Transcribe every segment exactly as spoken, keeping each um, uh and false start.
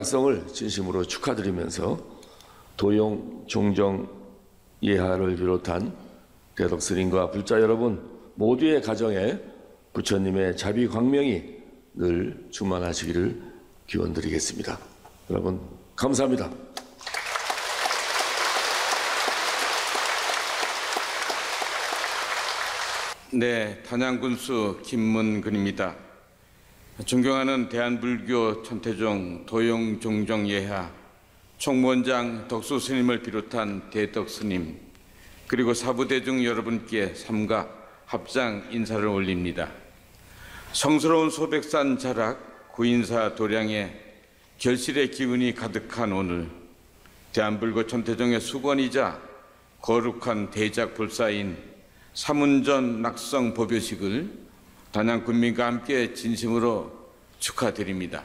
성을 진심으로 축하드리면서 도용, 종정, 예하를 비롯한 대덕 스님과 불자 여러분 모두의 가정에 부처님의 자비 광명이 늘 충만하시기를 기원드리겠습니다. 여러분 감사합니다. 네, 단양군수 김문근입니다. 존경하는 대한불교 천태종 도용 종정 예하 총무원장 덕수 스님을 비롯한 대덕 스님 그리고 사부대중 여러분께 삼가 합장 인사를 올립니다. 성스러운 소백산 자락 구인사 도량에 결실의 기운이 가득한 오늘 대한불교 천태종의 수건이자 거룩한 대작 불사인 사문전 낙성 법요식을 단양 군민과 함께 진심으로 축하드립니다.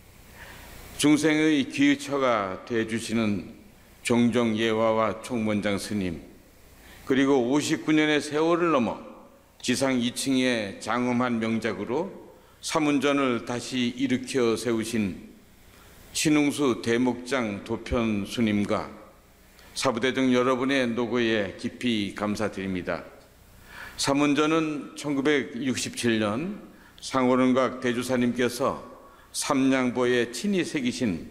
중생의 기의처가 되어주시는 종정 예화와 총무원장 스님 그리고 오십구 년의 세월을 넘어 지상 이 층의 장엄한 명작으로 사문전을 다시 일으켜 세우신 신웅수 대목장 도편 스님과 사부대중 여러분의 노고에 깊이 감사드립니다. 사문전은 천구백육십칠 년 상호른각 대주사님께서 삼량보에 친히 새기신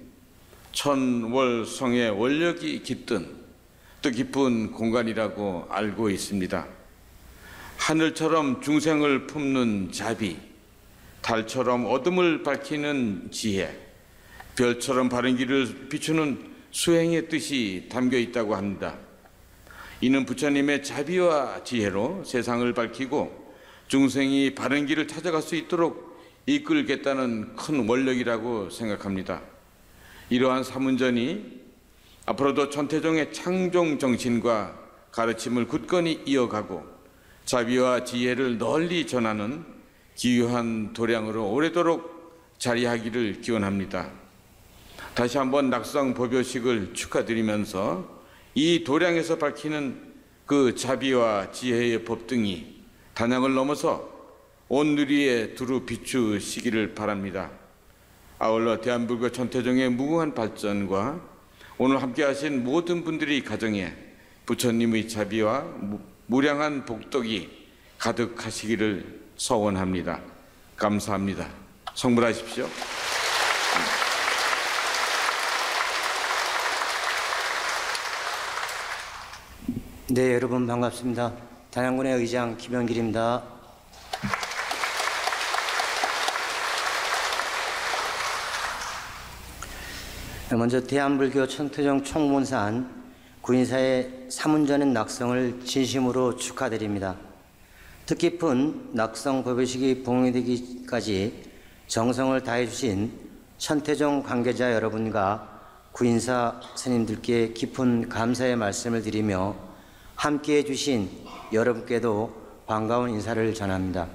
천월성의 원력이 깃든 뜻깊은 공간이라고 알고 있습니다. 하늘처럼 중생을 품는 자비, 달처럼 어둠을 밝히는 지혜, 별처럼 바른 길을 비추는 수행의 뜻이 담겨 있다고 합니다. 이는 부처님의 자비와 지혜로 세상을 밝히고 중생이 바른 길을 찾아갈 수 있도록 이끌겠다는 큰 원력이라고 생각합니다. 이러한 사문전이 앞으로도 천태종의 창종 정신과 가르침을 굳건히 이어가고 자비와 지혜를 널리 전하는 기유한 도량으로 오래도록 자리하기를 기원합니다. 다시 한번 낙성 법요식을 축하드리면서 이 도량에서 밝히는 그 자비와 지혜의 법등이 단양을 넘어서 온 누리에 두루 비추시기를 바랍니다. 아울러 대한불교 천태종의 무궁한 발전과 오늘 함께 하신 모든 분들이 가정에 부처님의 자비와 무량한 복덕이 가득하시기를 서원합니다. 감사합니다. 성불하십시오. 네, 여러분 반갑습니다. 단양군의 의장 김영길입니다. 먼저 대한불교 천태종 총문산 구인사의 사문전의 낙성을 진심으로 축하드립니다. 뜻깊은 낙성 법요식이 봉행되기까지 정성을 다해 주신 천태종 관계자 여러분과 구인사 스님들께 깊은 감사의 말씀을 드리며 함께해 주신 여러분께도 반가운 인사를 전합니다.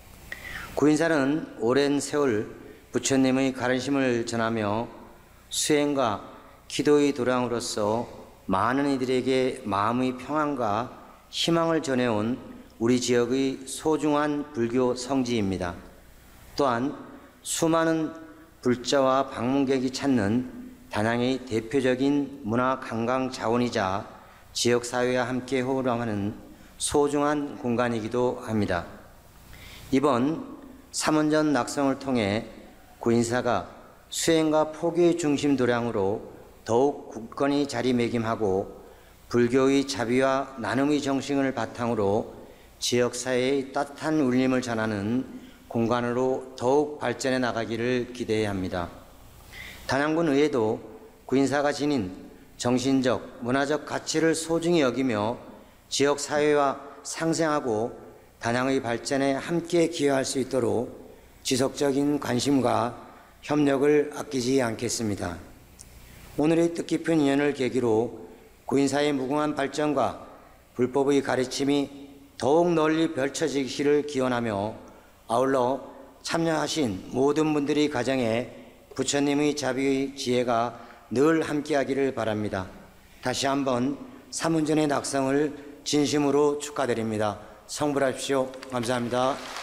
구인사는 오랜 세월 부처님의 가르침을 전하며 수행과 기도의 도량으로서 많은 이들에게 마음의 평안과 희망을 전해온 우리 지역의 소중한 불교 성지입니다. 또한 수많은 불자와 방문객이 찾는 단양의 대표적인 문화 관광 자원이자 지역사회와 함께 호흡하는 소중한 공간이기도 합니다. 이번 사문전 낙성을 통해 구인사가 수행과 포교의 중심 도량으로 더욱 굳건히 자리매김하고 불교의 자비와 나눔의 정신을 바탕으로 지역사회의 따뜻한 울림을 전하는 공간으로 더욱 발전해 나가기를 기대해야 합니다. 단양군 의회도 구인사가 지닌 정신적, 문화적 가치를 소중히 여기며 지역사회와 상생하고 단양의 발전에 함께 기여할 수 있도록 지속적인 관심과 협력을 아끼지 않겠습니다. 오늘의 뜻깊은 인연을 계기로 구인사의 무궁한 발전과 불법의 가르침이 더욱 널리 펼쳐지기를 기원하며 아울러 참여하신 모든 분들의 가정에 부처님의 자비의 지혜가 늘 함께하기를 바랍니다. 다시 한번 사문전의 낙성을 진심으로 축하드립니다. 성불하십시오. 감사합니다.